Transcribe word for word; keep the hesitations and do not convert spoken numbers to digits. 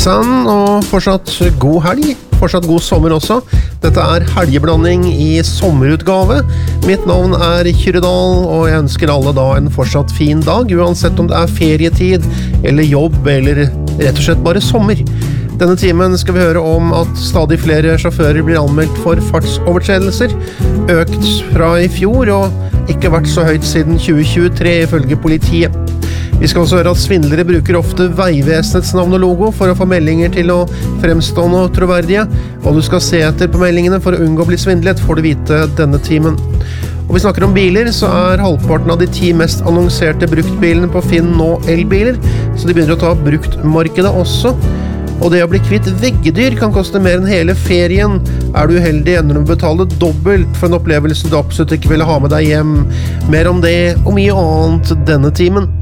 Sann, og fortsatt god helg, fortsatt god sommer også. Dette er helgeblanding i sommerutgave. Mitt navn er Kyrredal, og jeg ønsker alle da en fortsatt fin dag, uansett om det er ferietid, eller jobb, eller rett og slett bare sommer. Denne timen skal vi høre om at stadig flere sjåfører blir anmeldt for fartsovertredelser, økt fra i fjor, og ikke vært så høyt siden tjue tjuetre ifølge politiet. Vi skal også høre at svindlere bruker ofte Veivesenets navn og logo for å få meldinger til å fremstå noe troverdige. Hva du skal se etter på meldingene for å unngå å bli svindlet får du vite denne timen. Og vi snakker om biler, så er halvparten av de ti mest annonserte bruktbilene på Finn nå elbiler, så de begynner å ta bruktmarkedet også. Og det å bli kvitt veggedyr kan koste mer enn hele ferien. Er du uheldig, ender du med å betale dobbelt for en opplevelse du absolutt ikke ville ha med deg hjem. Mer om det og mye annet denne timen.